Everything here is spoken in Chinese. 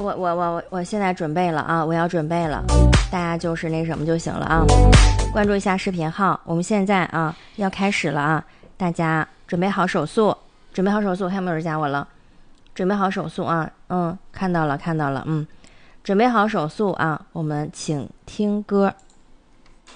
我现在准备了啊，我要准备了，大家就是那什么就行了啊，关注一下视频号，我们现在啊要开始了啊，大家准备好手速，准备好手速，看有没有人加我了？准备好手速啊，看到了，准备好手速啊，我们请听歌。